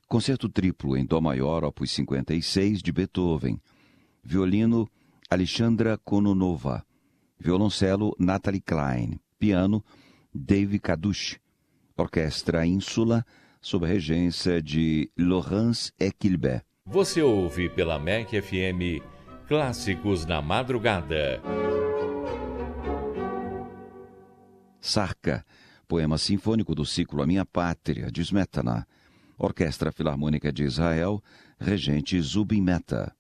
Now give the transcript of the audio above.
Concerto triplo em Dó maior, opus 56, de Beethoven. Violino, Alexandra Kononova. Violoncelo, Natalie Klein. Piano, Dave Kadush. Orquestra Ínsula, sob a regência de Laurence Equilbet. Você ouve pela MEC FM Clássicos na Madrugada. Sarka, poema sinfônico do ciclo A Minha Pátria, de Smetana. Orquestra Filarmônica de Israel, regente Zubin Mehta.